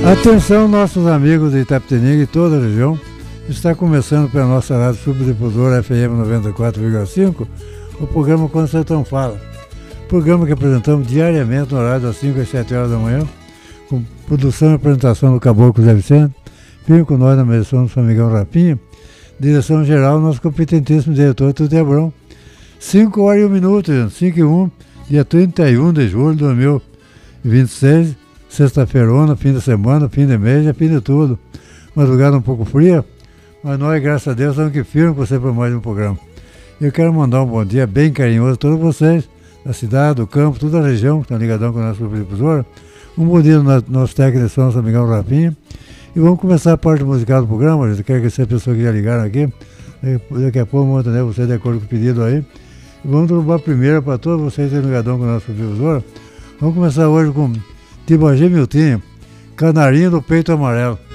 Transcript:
Atenção, nossos amigos de Itapetininga e toda a região. Está começando pela nossa rádio Subdifusora FM 94,5 o programa Quando o Sertão Fala. Programa que apresentamos diariamente no horário das 5 às 7 horas da manhã, com produção e apresentação do Caboclo Zé Vicente, firme com nós na medição do São Miguel Rapinha, direção geral, nosso competentíssimo diretor Tuti Abrão. 5 horas e 1 minuto, 5 e 1, dia 31 de julho de 2026, sexta-feirona, fim de semana, fim de mês, fim de tudo. Madrugada um pouco fria, mas nós, graças a Deus, estamos aqui firmes com você para mais um programa. Eu quero mandar um bom dia bem carinhoso a todos vocês, da cidade, do campo, toda a região que estão ligadão com a nossa supervisora. Um bom dia no nosso técnico de som, São Miguel Rapinha. E vamos começar a parte musical do programa. Eu quero que essa pessoa que já ligaram aqui, daqui a pouco vamos atender você de acordo com o pedido aí. E vamos trocar primeiro para todos vocês que estão ligadão com a nossa supervisora. Vamos começar hoje com Tibagi Miltinho, Canarinho do Peito Amarelo.